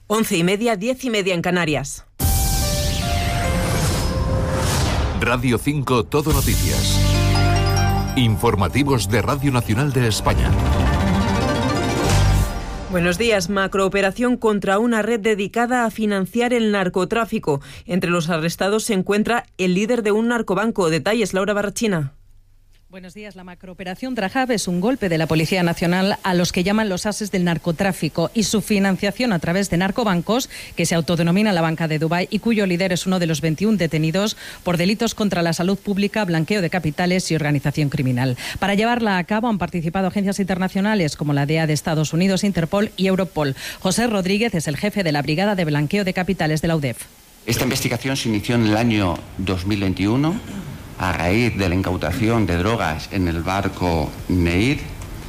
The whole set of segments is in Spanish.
11:30, 10:30 en Canarias. Radio 5 Todo Noticias. Informativos de Radio Nacional de España. Buenos días. Macrooperación contra una red dedicada a financiar el narcotráfico. Entre los arrestados se encuentra el líder de un narcobanco. Detalles, Laura Barrachina. Buenos días. La macrooperación Drahab es un golpe de la Policía Nacional a los que llaman los ases del narcotráfico y su financiación a través de narcobancos, que se autodenomina la Banca de Dubái y cuyo líder es uno de los 21 detenidos por delitos contra la salud pública, blanqueo de capitales y organización criminal. Para llevarla a cabo han participado agencias internacionales como la DEA de Estados Unidos, Interpol y Europol. José Rodríguez es el jefe de la Brigada de Blanqueo de Capitales de la UDEF. Esta investigación se inició en el año 2021. A raíz de la incautación de drogas en el barco Neir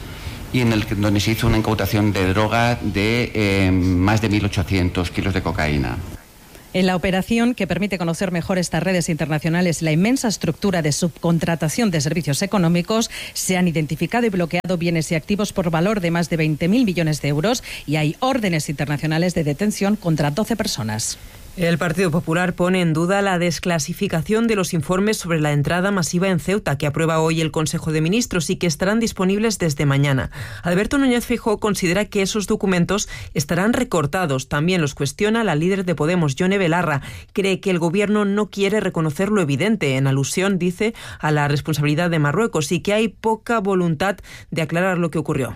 y donde se hizo una incautación de droga de más de 1.800 kilos de cocaína. En la operación, que permite conocer mejor estas redes internacionales y la inmensa estructura de subcontratación de servicios económicos, se han identificado y bloqueado bienes y activos por valor de más de 20.000 millones de euros y hay órdenes internacionales de detención contra 12 personas. El Partido Popular pone en duda la desclasificación de los informes sobre la entrada masiva en Ceuta, que aprueba hoy el Consejo de Ministros y que estarán disponibles desde mañana. Alberto Núñez Feijóo considera que esos documentos estarán recortados. También los cuestiona la líder de Podemos, Yone Belarra. Cree que el Gobierno no quiere reconocer lo evidente, en alusión, dice, a la responsabilidad de Marruecos y que hay poca voluntad de aclarar lo que ocurrió.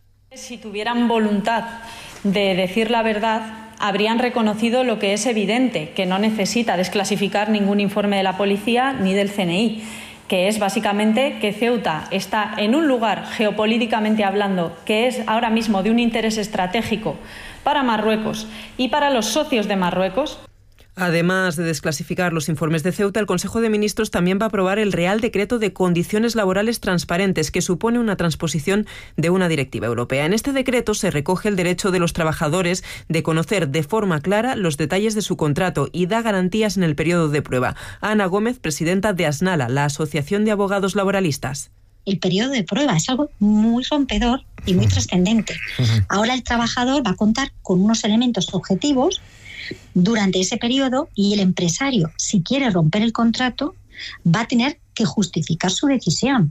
Si tuvieran voluntad de decir la verdad, habrían reconocido lo que es evidente, que no necesita desclasificar ningún informe de la policía ni del CNI, que es básicamente que Ceuta está en un lugar, geopolíticamente hablando, que es ahora mismo de un interés estratégico para Marruecos y para los socios de Marruecos. Además de desclasificar los informes de Ceuta, el Consejo de Ministros también va a aprobar el Real Decreto de Condiciones Laborales Transparentes, que supone una transposición de una directiva europea. En este decreto se recoge el derecho de los trabajadores de conocer de forma clara los detalles de su contrato y da garantías en el periodo de prueba. Ana Gómez, presidenta de ASNALA, la Asociación de Abogados Laboralistas. El periodo de prueba es algo muy rompedor y muy trascendente. Ahora el trabajador va a contar con unos elementos objetivos durante ese periodo y el empresario, si quiere romper el contrato, va a tener que justificar su decisión.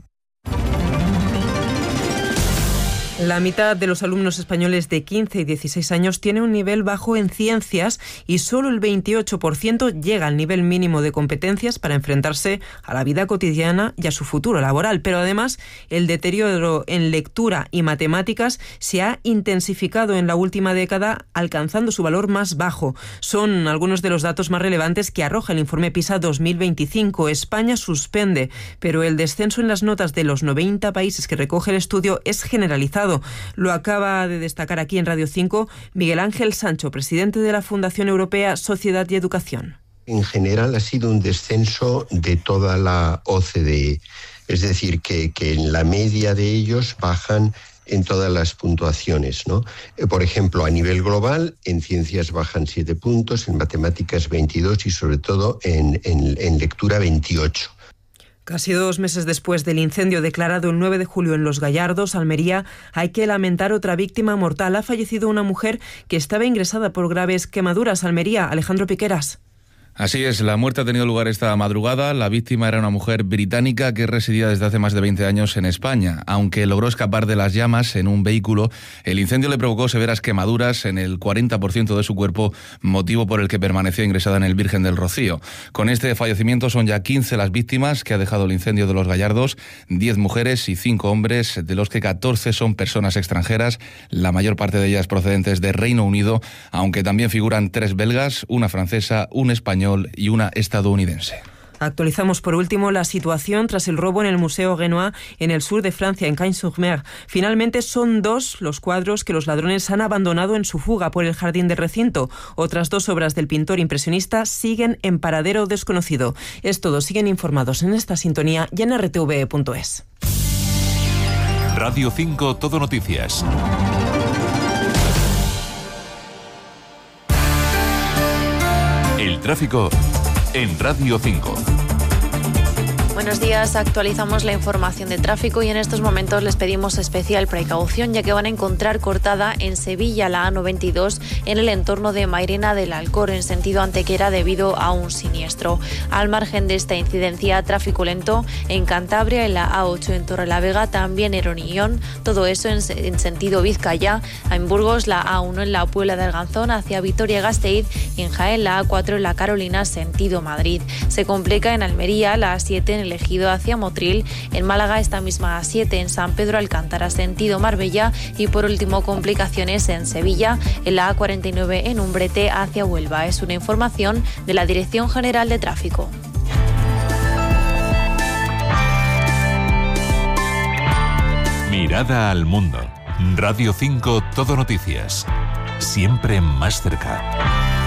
La mitad de los alumnos españoles de 15 y 16 años tiene un nivel bajo en ciencias y solo el 28% llega al nivel mínimo de competencias para enfrentarse a la vida cotidiana y a su futuro laboral. Pero además, el deterioro en lectura y matemáticas se ha intensificado en la última década, alcanzando su valor más bajo. Son algunos de los datos más relevantes que arroja el informe PISA 2025. España suspende, pero el descenso en las notas de los 90 países que recoge el estudio es generalizado. Lo acaba de destacar aquí en Radio 5 Miguel Ángel Sancho, presidente de la Fundación Europea Sociedad y Educación. En general ha sido un descenso de toda la OCDE, es decir, que en la media de ellos bajan en todas las puntuaciones, ¿no? Por ejemplo, a nivel global, en ciencias bajan 7 puntos, en matemáticas 22 y sobre todo en lectura 28. Casi 2 meses después del incendio declarado el 9 de julio en Los Gallardos, Almería, hay que lamentar otra víctima mortal. Ha fallecido una mujer que estaba ingresada por graves quemaduras. Almería, Alejandro Piqueras. Así es, la muerte ha tenido lugar esta madrugada. La víctima era una mujer británica que residía desde hace más de 20 años en España. Aunque logró escapar de las llamas en un vehículo, el incendio le provocó severas quemaduras en el 40% de su cuerpo, motivo por el que permaneció ingresada en el Virgen del Rocío. Con este fallecimiento son ya 15 las víctimas que ha dejado el incendio de Los Gallardos, 10 mujeres y 5 hombres, de los que 14 son personas extranjeras, la mayor parte de ellas procedentes de Reino Unido, aunque también figuran 3 belgas, una francesa, un español y una estadounidense. Actualizamos por último la situación tras el robo en el Museo Renoir en el sur de Francia, en Cagnes-sur-Mer. Finalmente son 2 los cuadros que los ladrones han abandonado en su fuga por el jardín del recinto. Otras 2 obras del pintor impresionista siguen en paradero desconocido. Es todo, siguen informados en esta sintonía y en rtve.es. Radio 5 Todo Noticias. El tráfico en Radio 5. Buenos días, actualizamos la información de tráfico y en estos momentos les pedimos especial precaución ya que van a encontrar cortada en Sevilla la A92 en el entorno de Mairena del Alcor en sentido Antequera debido a un siniestro. Al margen de esta incidencia, tráfico lento en Cantabria, en la A8 en Torrelavega, también en Onión, todo eso en sentido Vizcaya, en Burgos la A1 en la Puebla de Arganzón hacia Vitoria-Gasteiz y en Jaén la A4 en la Carolina sentido Madrid. Se complica en Almería la A7 en el Ejido hacia Motril, en Málaga esta misma A7 en San Pedro Alcántara sentido Marbella y por último complicaciones en Sevilla en la A49 en Umbrete hacia Huelva. Es una información de la Dirección General de Tráfico. Mirada al mundo. Radio 5 Todo Noticias. Siempre más cerca.